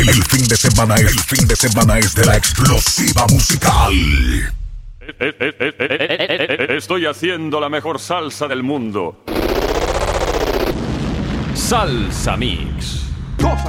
El fin de semana es de la explosiva musical. Estoy haciendo la mejor salsa del mundo. Salsa Mix.